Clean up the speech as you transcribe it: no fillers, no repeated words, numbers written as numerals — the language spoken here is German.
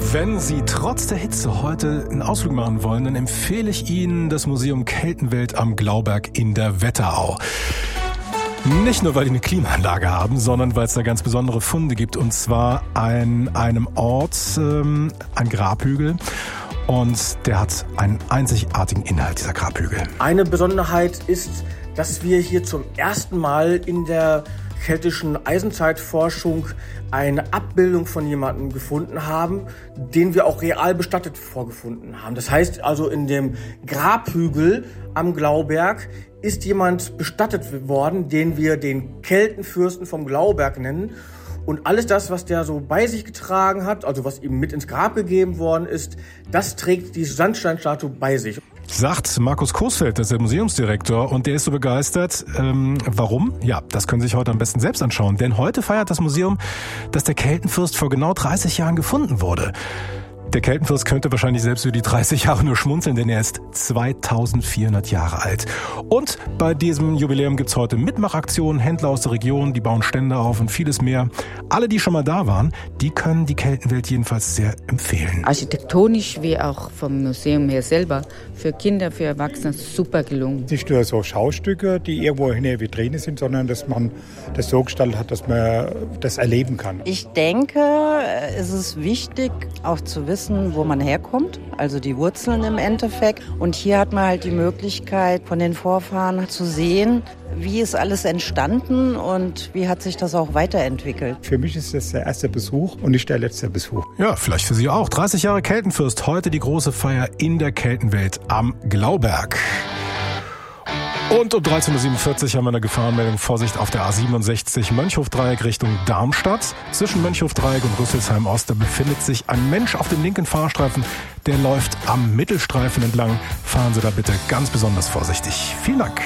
Wenn Sie trotz der Hitze heute einen Ausflug machen wollen, dann empfehle ich Ihnen das Museum Keltenwelt am Glauberg in der Wetterau. Nicht nur, weil die eine Klimaanlage haben, sondern weil es da ganz besondere Funde gibt. Und zwar an einem Ort, ein Grabhügel. Und der hat einen einzigartigen Inhalt, dieser Grabhügel. Eine Besonderheit ist, dass wir hier zum ersten Mal in der keltischen Eisenzeitforschung eine Abbildung von jemandem gefunden haben, den wir auch real bestattet vorgefunden haben. Das heißt also, in dem Grabhügel am Glauberg ist jemand bestattet worden, den wir den Keltenfürsten vom Glauberg nennen. Und alles das, was der so bei sich getragen hat, also was ihm mit ins Grab gegeben worden ist, das trägt die Sandsteinstatue bei sich. Sagt Markus Coesfeld, das ist der Museumsdirektor, und der ist so begeistert. Warum? Ja, das können Sie sich heute am besten selbst anschauen. Denn heute feiert das Museum, dass der Keltenfürst vor genau 30 Jahren gefunden wurde. Der Keltenfürst könnte wahrscheinlich selbst über die 30 Jahre nur schmunzeln, denn er ist 2400 Jahre alt. Und bei diesem Jubiläum gibt's heute Mitmachaktionen, Händler aus der Region, die bauen Stände auf und vieles mehr. Alle, die schon mal da waren, die können die Keltenwelt jedenfalls sehr empfehlen. Architektonisch wie auch vom Museum her selber, für Kinder, für Erwachsene super gelungen. Nicht nur so Schaustücke, die irgendwo in der Vitrine sind, sondern dass man das so gestaltet hat, dass man das erleben kann. Ich denke, es ist wichtig, auch zu wissen, wo man herkommt, also die Wurzeln im Endeffekt. Und hier hat man halt die Möglichkeit, von den Vorfahren zu sehen, wie ist alles entstanden und wie hat sich das auch weiterentwickelt. Für mich ist das der erste Besuch und nicht der letzte Besuch. Ja, vielleicht für Sie auch. 30 Jahre Keltenfürst, heute die große Feier in der Keltenwelt am Glauberg. Und um 13.47 Uhr haben wir eine Gefahrenmeldung. Vorsicht auf der A67 Mönchhof-Dreieck Richtung Darmstadt. Zwischen Mönchhof-Dreieck und Rüsselsheim-Ost, da befindet sich ein Mensch auf dem linken Fahrstreifen. Der läuft am Mittelstreifen entlang. Fahren Sie da bitte ganz besonders vorsichtig. Vielen Dank.